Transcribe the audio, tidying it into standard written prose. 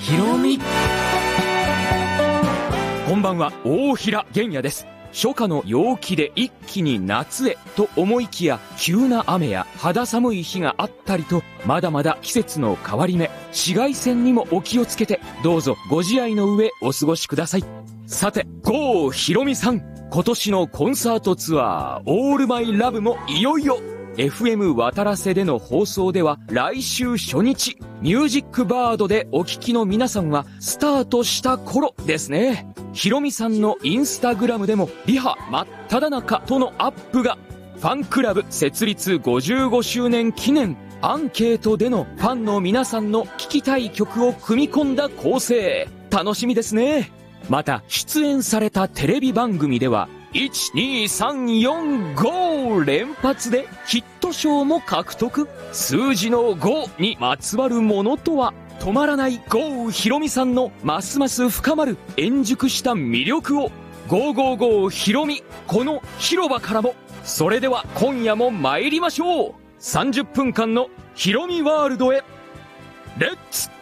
ひろみ。こんばんは、大平玄也です。初夏の陽気で一気に夏へと思いきや、急な雨や肌寒い日があったりと、まだまだ季節の変わり目、紫外線にもお気をつけて、どうぞご自愛の上お過ごしください。さて、郷ひろみさん、今年のコンサートツアーオールマイラブもいよいよ。FM 渡良瀬での放送では来週初日、ミュージックバードでお聞きの皆さんはスタートした頃ですね。ひろみさんのインスタグラムでもリハ真っ只中とのアップが。ファンクラブ設立55周年記念アンケートでのファンの皆さんの聴きたい曲を組み込んだ構成、楽しみですね。また出演されたテレビ番組では1,2,3,4,5 連発でヒット賞も獲得。数字の5にまつわるものとは。止まらない郷ひろみさんのますます深まる円熟した魅力を、555ひろみ、この広場からも。それでは今夜も参りましょう。30分間のひろみワールドへ、レッツ